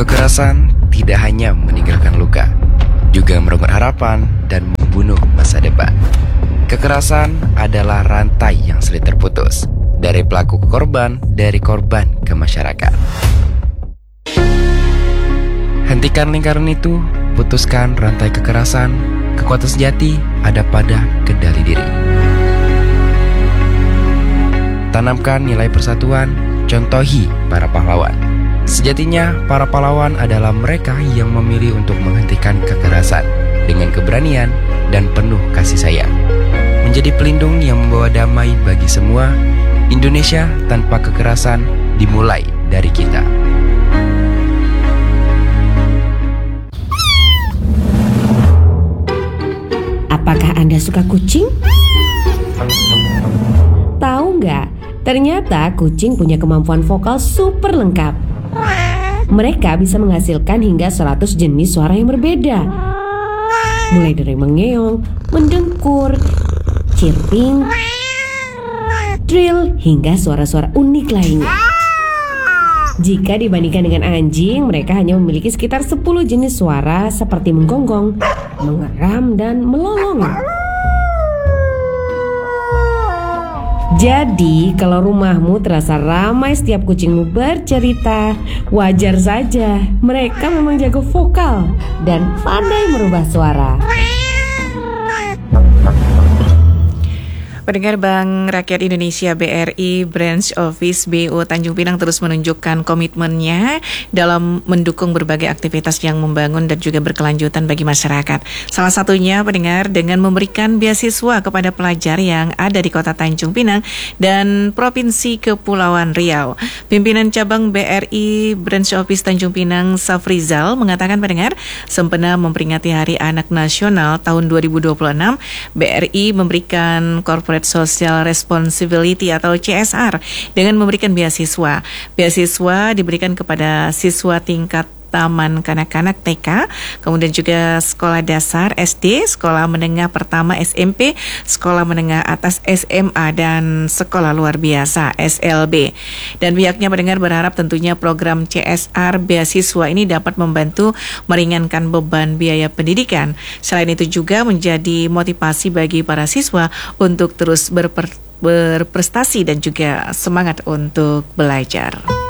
Kekerasan tidak hanya meninggalkan luka, juga merenggut harapan dan membunuh masa depan. Kekerasan adalah rantai yang sulit terputus, dari pelaku ke korban, dari korban ke masyarakat. Hentikan lingkaran itu, putuskan rantai kekerasan. Kekuatan sejati ada pada kendali diri. Tanamkan nilai persatuan, contohi para pahlawan. Sejatinya, para pahlawan adalah mereka yang memilih untuk menghentikan kekerasan dengan keberanian dan penuh kasih sayang. Menjadi pelindung yang membawa damai bagi semua. Indonesia tanpa kekerasan dimulai dari kita. Apakah Anda suka kucing? Tahu nggak? Ternyata kucing punya kemampuan vokal super lengkap. Mereka bisa menghasilkan hingga 100 jenis suara yang berbeda. Mulai dari mengeong, mendengkur, chirping, trill, hingga suara-suara unik lainnya. Jika dibandingkan dengan anjing, mereka hanya memiliki sekitar 10 jenis suara seperti menggonggong, mengeram, dan melolong. Jadi, kalau rumahmu terasa ramai setiap kucingmu bercerita, wajar saja. Mereka memang jago vokal dan pandai merubah suara. Pendengar Bank Rakyat Indonesia BRI Branch Office BO Tanjung Pinang terus menunjukkan komitmennya dalam mendukung berbagai aktivitas yang membangun dan juga berkelanjutan bagi masyarakat. Salah satunya, pendengar, dengan memberikan beasiswa kepada pelajar yang ada di Kota Tanjung Pinang dan Provinsi Kepulauan Riau. Pimpinan Cabang BRI Branch Office Tanjung Pinang, Safrizal, mengatakan, pendengar, sempena memperingati Hari Anak Nasional tahun 2026, BRI memberikan Corporate Social Responsibility atau CSR dengan memberikan beasiswa. Beasiswa diberikan kepada siswa tingkat Taman Kanak-Kanak TK, kemudian juga sekolah dasar SD, sekolah menengah pertama SMP, sekolah menengah atas SMA, dan sekolah luar biasa SLB. Dan pihaknya, pendengar, berharap tentunya program CSR beasiswa ini dapat membantu meringankan beban biaya pendidikan. Selain itu juga menjadi motivasi bagi para siswa untuk terus berprestasi dan juga semangat untuk belajar.